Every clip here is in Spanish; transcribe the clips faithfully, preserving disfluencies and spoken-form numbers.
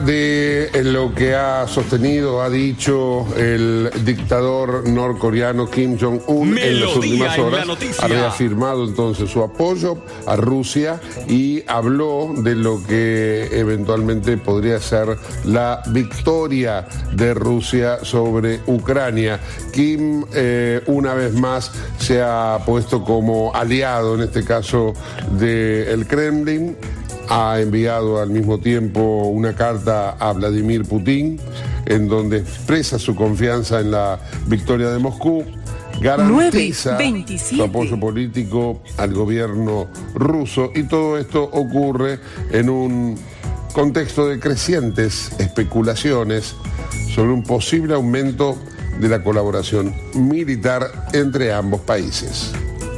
De lo que ha sostenido, ha dicho el dictador norcoreano Kim Jong-un en las últimas horas, ha reafirmado entonces su apoyo a Rusia y habló de lo que eventualmente podría ser la victoria de Rusia sobre Ucrania. Kim eh, una vez más se ha puesto como aliado, en este caso del Kremlin. Ha enviado al mismo tiempo una carta a Vladimir Putin en donde expresa su confianza en la victoria de Moscú, garantiza su apoyo político al gobierno ruso, y todo esto ocurre en un contexto de crecientes especulaciones sobre un posible aumento de la colaboración militar entre ambos países.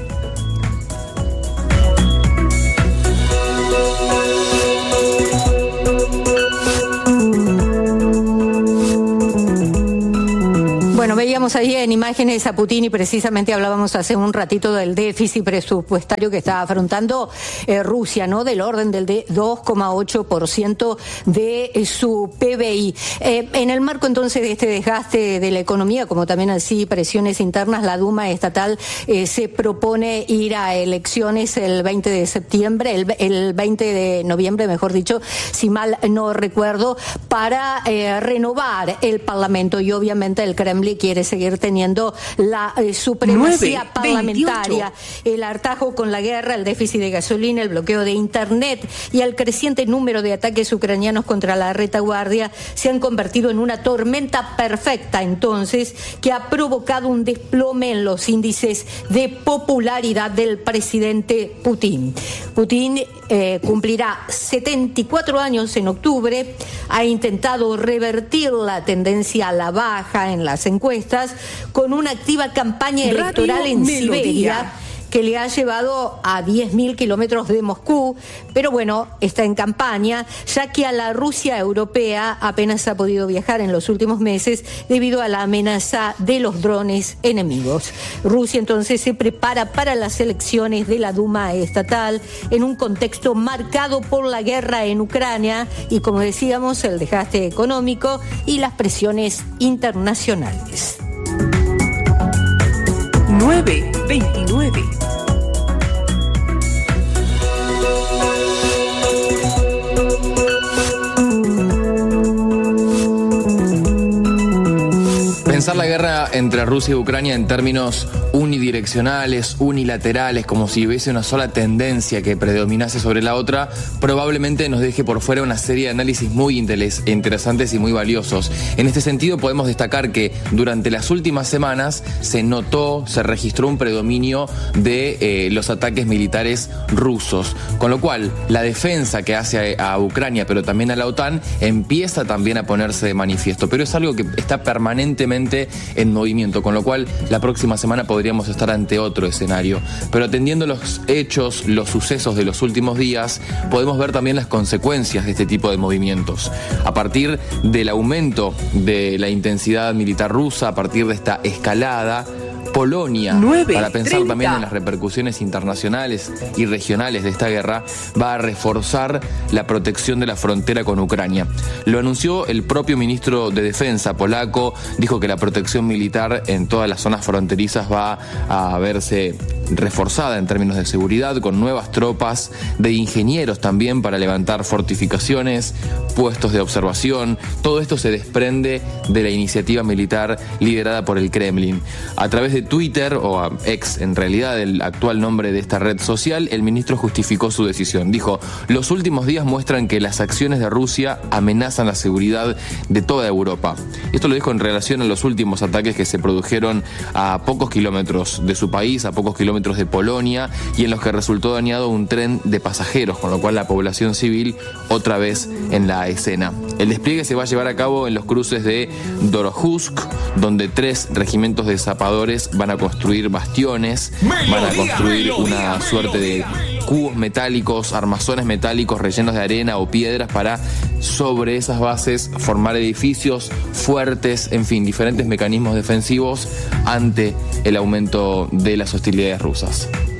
Bueno, veíamos ahí en imágenes a Putin y precisamente hablábamos hace un ratito del déficit presupuestario que está afrontando eh, Rusia, ¿no? Del orden del de dos coma ocho por ciento de eh, su P B I. Eh, en el marco entonces de este desgaste de la economía, como también así presiones internas, la Duma estatal eh, se propone ir a elecciones el veinte de septiembre, el, el veinte de noviembre, mejor dicho, si mal no recuerdo, para eh, renovar el Parlamento, y obviamente el Kremlin quiere seguir teniendo la eh, supremacía nueve, parlamentaria, veintiocho. El hartazgo con la guerra, el déficit de gasolina, el bloqueo de internet y el creciente número de ataques ucranianos contra la retaguardia se han convertido en una tormenta perfecta, entonces, que ha provocado un desplome en los índices de popularidad del presidente Putin. Putin eh, cumplirá setenta y cuatro años en octubre, ha intentado revertir la tendencia a la baja en las encuestas con una activa campaña electoral Radio en Melodía. Siberia, que le ha llevado a diez mil kilómetros de Moscú, pero bueno, está en campaña, ya que a la Rusia europea apenas ha podido viajar en los últimos meses debido a la amenaza de los drones enemigos. Rusia entonces se prepara para las elecciones de la Duma estatal en un contexto marcado por la guerra en Ucrania y, como decíamos, el desgaste económico y las presiones internacionales. nueve veintinueve. Pensar la guerra entre Rusia y Ucrania en términos unidireccionales, unilaterales, como si hubiese una sola tendencia que predominase sobre la otra, probablemente nos deje por fuera una serie de análisis muy interesantes y muy valiosos. En este sentido, podemos destacar que durante las últimas semanas se notó, se registró un predominio de eh, los ataques militares rusos, con lo cual la defensa que hace a, a Ucrania, pero también a la OTAN, empieza también a ponerse de manifiesto, pero es algo que está permanentemente en movimiento, con lo cual la próxima semana podríamos estar ante otro escenario. Pero atendiendo los hechos, los sucesos de los últimos días, podemos ver también las consecuencias de este tipo de movimientos. A partir del aumento de la intensidad militar rusa, a partir de esta escalada, Polonia, nueve, para pensar treinta. También en las repercusiones internacionales y regionales de esta guerra, va a reforzar la protección de la frontera con Ucrania. Lo anunció el propio ministro de Defensa polaco, dijo que la protección militar en todas las zonas fronterizas va a verse reforzada en términos de seguridad, con nuevas tropas de ingenieros también para levantar fortificaciones, puestos de observación. Todo esto se desprende de la iniciativa militar liderada por el Kremlin. A través de Twitter, o X en realidad, el actual nombre de esta red social, el ministro justificó su decisión. Dijo: los últimos días muestran que las acciones de Rusia amenazan la seguridad de toda Europa. Esto lo dijo en relación a los últimos ataques que se produjeron a pocos kilómetros de su país, a pocos kilómetros de Polonia, y en los que resultó dañado un tren de pasajeros, con lo cual la población civil otra vez en la escena. El despliegue se va a llevar a cabo en los cruces de Dorohusk, donde tres regimientos de zapadores van a construir bastiones, van a construir una suerte de cubos metálicos, armazones metálicos rellenos de arena o piedras para, sobre esas bases, formar edificios fuertes, en fin, diferentes mecanismos defensivos ante el aumento de las hostilidades rusas.